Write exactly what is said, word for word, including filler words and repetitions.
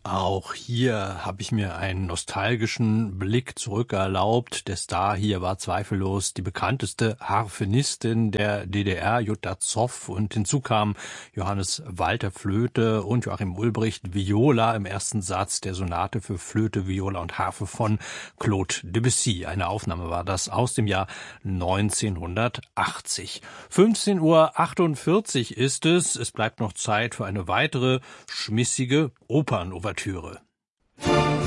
Auch hier habe ich mir einen nostalgischen Blick zurückerlaubt. Der Star hier war zweifellos die bekannteste Harfenistin der D D R, Jutta Zoff, und hinzu kamen Johannes Walter Flöte und Joachim Ulbricht Viola im ersten Satz der Sonate für Flöte, Viola und Harfe von Claude Debussy. Eine Aufnahme war das aus dem Jahr neunzehnhundertachtzig. fünfzehn Uhr achtundvierzig ist es. Es bleibt noch Zeit für eine weitere schmissige Opernouvertüre.